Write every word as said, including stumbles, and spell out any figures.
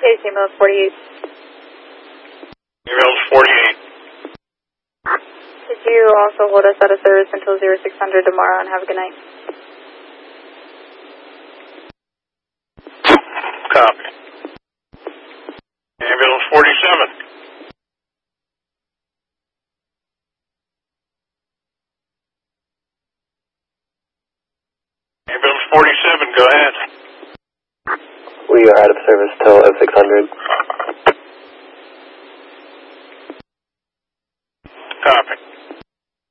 Case ambulance forty-eight. Ambulance forty-eight. Could you also hold us out of service until zero six hundred tomorrow and have a good night? Copy. Ambulance forty-seven. Ambulance forty-seven, go ahead. We are out of service till oh six hundred.